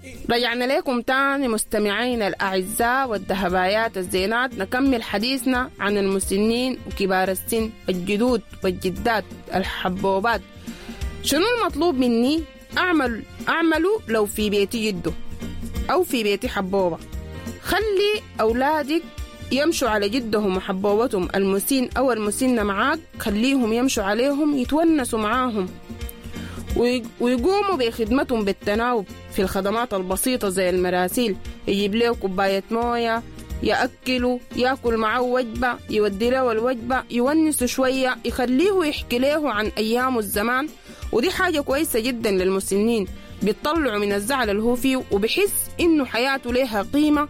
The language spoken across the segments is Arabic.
رجعنا لكم تاني مستمعين الأعزاء والذهبايات الزينات، نكمل حديثنا عن المسنين وكبار السن، الجدود والجدات، الحبوبات. شنو المطلوب مني أعمله لو في بيتي جده أو في بيتي حبوبة؟ خلي أولادك يمشوا على جدهم وحبوبتهم، المسن أو المسنة معاك خليهم يمشوا عليهم، يتونسوا معاهم ويقوموا بخدمتهم بالتناوب في الخدمات البسيطة زي المراسيل، يجيب له كوباية موية، يأكله، يأكل معه وجبة، يودي له الوجبة، يونسوا شوية، يخليه يحكي له عن أيام الزمان. ودي حاجة كويسة جدا للمسنين، بيطلعوا من الزعل اللي هو فيه وبحس إنه حياته لها قيمة،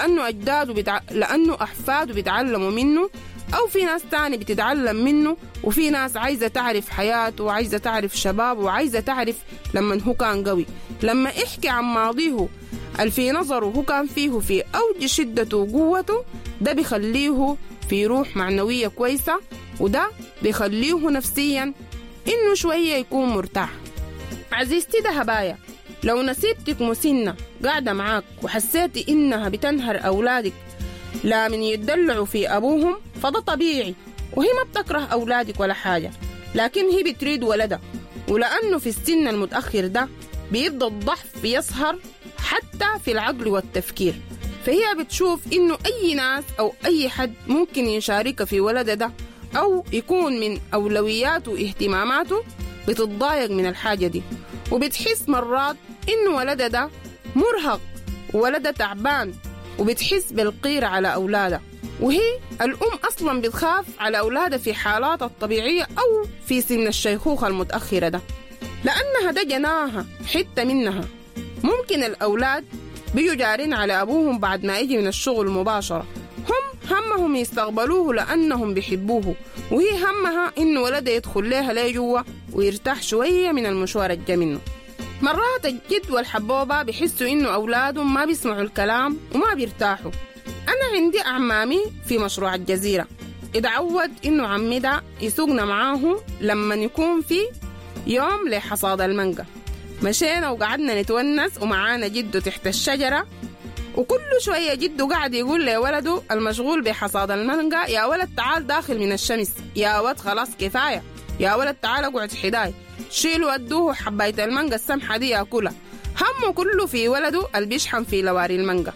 لأنه أحفاده بيتعلموا منه، أو في ناس تاني بتتعلم منه، وفي ناس عايزة تعرف حياته وعايزة تعرف شبابه وعايزة تعرف لما هو كان قوي، لما يحكي عن ماضيه في نظره هو كان فيه في أوج شدته وقوته، ده بيخليه في روح معنوية كويسة، وده بيخليه نفسيا إنه شوية يكون مرتاح. عزيزتي ذهبايا، لو نسيبتك مسنة قاعدة معاك وحسيتي إنها بتنهر أولادك لا من يتدلعوا في أبوهم، فده طبيعي، وهي ما بتكره أولادك ولا حاجة، لكن هي بتريد ولدها، ولأنه في السن المتأخر ده بيبدأ الضعف يظهر حتى في العقل والتفكير، فهي بتشوف إنه أي ناس أو أي حد ممكن يشارك في ولده ده أو يكون من أولوياته واهتماماته، بتتضايق من الحاجة دي، وبتحس مرات إنه ولده ده مرهق وولده تعبان، وبتحس بالقير على أولادها. وهي الأم أصلا بتخاف على أولادها في حالات الطبيعية أو في سن الشيخوخة المتأخرة ده، لأنها ده جناها حتة منها. ممكن الأولاد بيجوا جارين على أبوهم بعد ما يجي من الشغل مباشرة، همهم يستقبلوه لأنهم بيحبوه، وهي همها إنه ولده يدخل لها ليه جوا ويرتاح شوية من المشوار الجا منه. مرات الجد والحبوبة بيحسوا إنه أولادهم ما بيسمعوا الكلام وما بيرتاحوا. أنا عندي أعمامي في مشروع الجزيرة، اتعود إنه عمي ده يسوقنا معاه لما يكون في يوم لحصاد المانجا. مشينا وقعدنا نتونس ومعانا جده تحت الشجرة، وكل شوية جده قاعد يقول لي ولده المشغول بحصاد المانجا: يا ولد تعال داخل من الشمس، يا ولد خلاص كفاية، يا ولد تعال اقعد حداي، شيلوا ودوه حباية المانجا السمحة دي ياكلها. همه كله في ولده اللي بيشحن في لواري المانجا.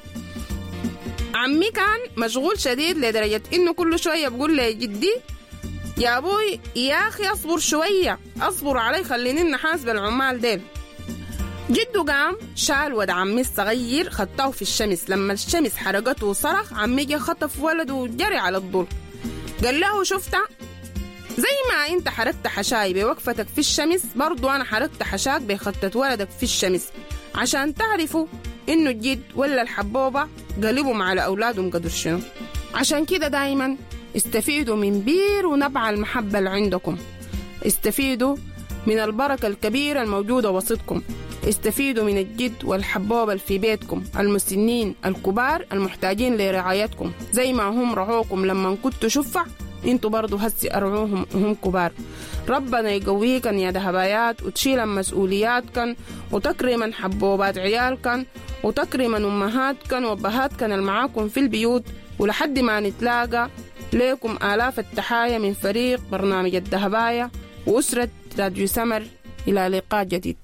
عمي كان مشغول شديد لدرجة إنه كل شوية بقول لي جدي: يا أبوي يا أخي أصبر شوية، أصبر علي، خليني نحاسب العمال ديل. جده قام شال ود عمي الصغير خطاه في الشمس، لما الشمس حرقته وصرخ، عمي جا خطف ولده وجري على الظل، قال له: شفت زي ما انت حركت حشاي بوقفتك في الشمس، برضو انا حركت حشاك بخطة ولدك في الشمس، عشان تعرفوا انه الجد ولا الحبوبة قلبهم على اولادهم قدر شنو. عشان كده دايما استفيدوا من بير ونبع المحبة اللي عندكم، استفيدوا من البركة الكبيرة الموجودة وسطكم، استفيدوا من الجد والحبوبة في بيتكم، المسنين الكبار المحتاجين لرعايتكم، زي ما هم رعوكم لما كنتوا شفع، انتوا برضو هسي ارعوهم وهم كبار. ربنا يقويكن يا ذهبايات، وتشيل مسؤولياتكن، وتكرمن حبوبات عيالكن، وتكرمن امهاتكن وابهاتكن المعاكم في البيوت، ولحد ما نتلاقى ليكم آلاف التحايا من فريق برنامج الذهباية وأسرة راديو سمر. إلى لقاء جديد.